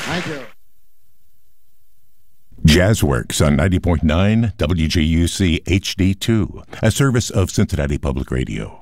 Thank you. Jazzworks on 90.9 WGUC HD2, a service of Cincinnati Public Radio.